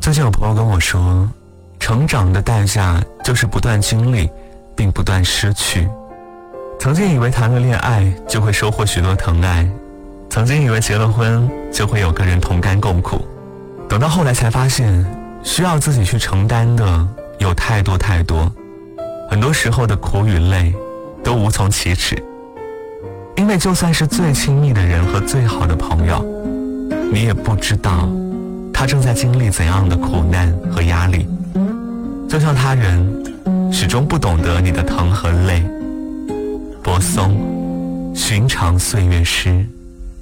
最近有朋友跟我说，成长的代价就是不断经历并不断失去。曾经以为谈了恋爱就会收获许多疼爱，曾经以为结了婚就会有个人同甘共苦，等到后来才发现，需要自己去承担的有太多太多，很多时候的苦与累都无从启齿。因为就算是最亲密的人和最好的朋友，你也不知道他正在经历怎样的苦难和压力。就像他人始终不懂得你的疼和累。柏松，寻常岁月诗。